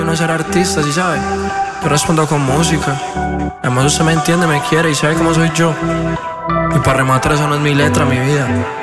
no ser artista, ¿sí sabe? Yo respondo con música. Además usted me entiende, me quiere y sabe cómo soy yo. Y para rematar, eso no es mi letra, mi vida.